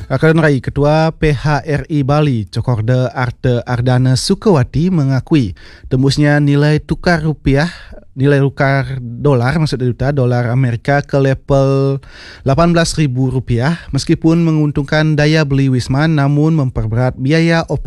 Akan Rai, Ketua PHRI Bali, Cokorda Arte Ardana Sukawati mengakui tembusnya nilai tukar dolar Amerika ke level Rp18.000 meskipun menguntungkan daya beli Wisman namun memperberat biaya operasi